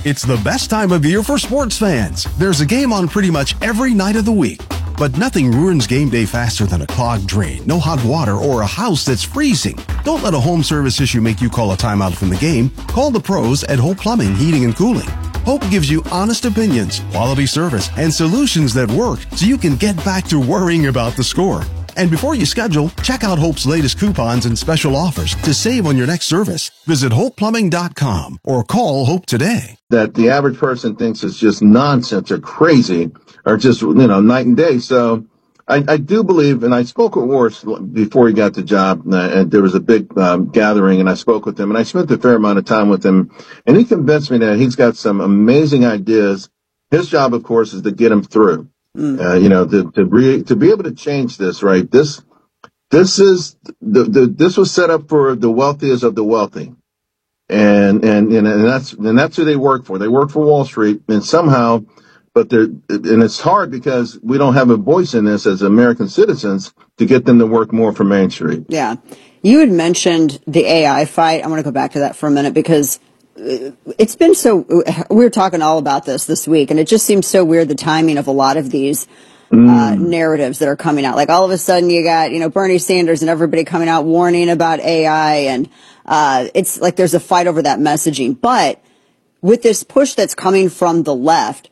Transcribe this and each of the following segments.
It's the best time of year for sports fans. There's a game on pretty much every night of the week. But nothing ruins game day faster than a clogged drain, no hot water, or a house that's freezing. Don't let a home service issue make you call a timeout from the game. Call the pros at Hope Plumbing, Heating, and Cooling. Hope gives you honest opinions, quality service, and solutions that work so you can get back to worrying about the score. And before you schedule, check out Hope's latest coupons and special offers to save on your next service. Visit HopePlumbing.com or call Hope today. That the average person thinks is just nonsense or crazy or just, night and day. So I do believe, and I spoke with Morris before he got the job, and there was a big gathering, and I spoke with him, and I spent a fair amount of time with him, and he convinced me that he's got some amazing ideas. His job, of course, is to get him through. To be able to change this, right? This was set up for the wealthiest of the wealthy, and that's who they work for. They work for Wall Street, and somehow, and it's hard because we don't have a voice in this as American citizens to get them to work more for Main Street. Yeah, you had mentioned the AI fight. I want to go back to that for a minute because it's been we were talking all about this week, and it just seems so weird, the timing of a lot of these narratives that are coming out. Like all of a sudden you got, Bernie Sanders and everybody coming out warning about AI, and it's like there's a fight over that messaging. But with this push that's coming from the left,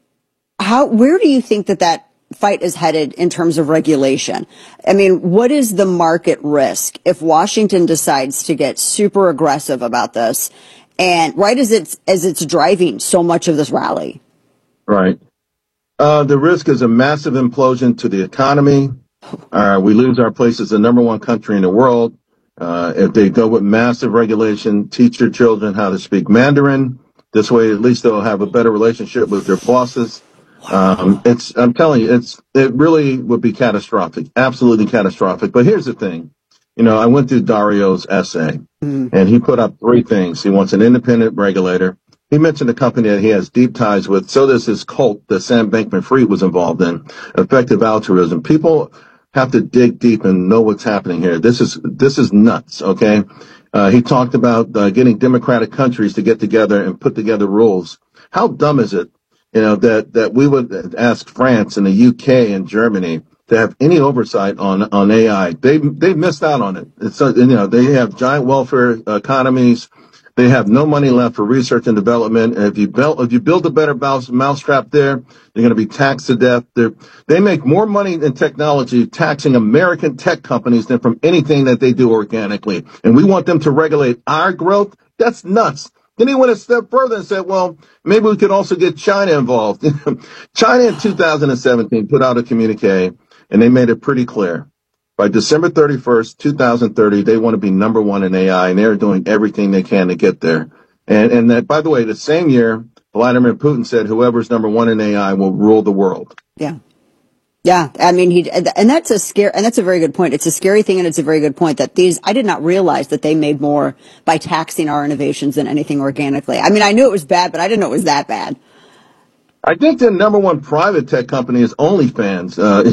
where do you think that fight is headed in terms of regulation? I mean, what is the market risk if Washington decides to get super aggressive about this? And right as it's driving so much of this rally. Right. The risk is a massive implosion to the economy. We lose our place as the number one country in the world. If they go with massive regulation, teach your children how to speak Mandarin. This way, at least they'll have a better relationship with their bosses. I'm telling you, it really would be catastrophic, absolutely catastrophic. But here's the thing. I went through Dario's essay, and he put up three things. He wants an independent regulator. He mentioned a company that he has deep ties with. So does his cult that Sam Bankman-Fried was involved in, Effective Altruism. People have to dig deep and know what's happening here. This is nuts, okay? He talked about getting democratic countries to get together and put together rules. How dumb is it, that we would ask France and the UK and Germany to have any oversight on AI. They missed out on it. They have giant welfare economies. They have no money left for research and development. And if you build a better mousetrap there, you're going to be taxed to death. They make more money in technology taxing American tech companies than from anything that they do organically. And we want them to regulate our growth? That's nuts. Then he went a step further and said, well, maybe we could also get China involved. China in 2017 put out a communique, and they made it pretty clear. By December 31st, 2030, they want to be number one in AI, and they're doing everything they can to get there. And that, by the way, the same year, Vladimir Putin said whoever's number one in AI will rule the world. Yeah. Yeah. I mean, and that's a very good point. It's a scary thing, and it's a very good point that I did not realize that they made more by taxing our innovations than anything organically. I mean, I knew it was bad, but I didn't know it was that bad. I think the number one private tech company is OnlyFans.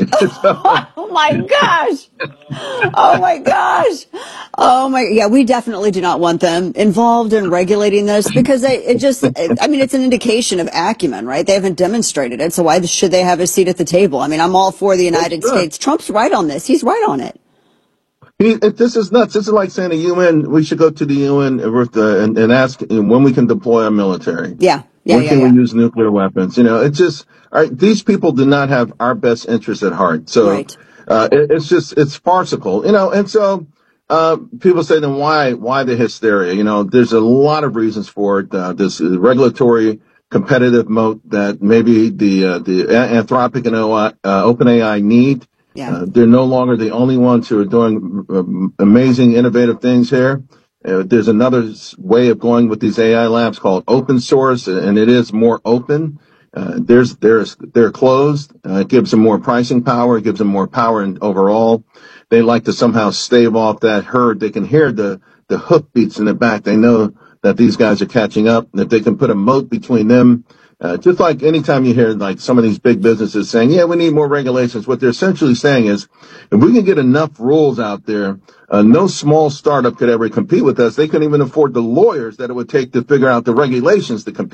Oh my gosh. Oh my gosh. Yeah, we definitely do not want them involved in regulating this because it's an indication of acumen, right? They haven't demonstrated it. So why should they have a seat at the table? I mean, I'm all for the United States. Trump's right on this. He's right on it. This is nuts. This is like saying the UN, we should go to the UN and ask when we can deploy our military. Yeah. When can we use nuclear weapons? It's just, all right, these people do not have our best interests at heart. So right. It's farcical, and so people say, then why the hysteria? There's a lot of reasons for it. This regulatory competitive moat that maybe the Anthropic and OpenAI need. Yeah. They're no longer the only ones who are doing amazing, innovative things here. There's another way of going with these AI labs called open source, and it is more open. They're closed. It gives them more pricing power. It gives them more power overall. They like to somehow stave off that herd. They can hear the hoofbeats in the back. They know that these guys are catching up, and if they can put a moat between them. Just like anytime you hear like some of these big businesses saying, yeah, we need more regulations, what they're essentially saying is if we can get enough rules out there, no small startup could ever compete with us. They couldn't even afford the lawyers that it would take to figure out the regulations to compete.